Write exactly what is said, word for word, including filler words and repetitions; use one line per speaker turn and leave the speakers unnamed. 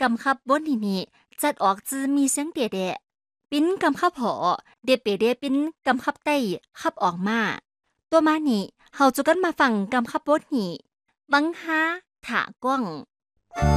ำคับบนที่นี่จัดออกจือมีเสียงเดียเดะปิ้นกำคับหอเดเปเดปิ้นกำคับใต้คับออกมาตัวมานี่เฮาจะกันมาฟังกำคับบนนี่บังฮาถากว้าง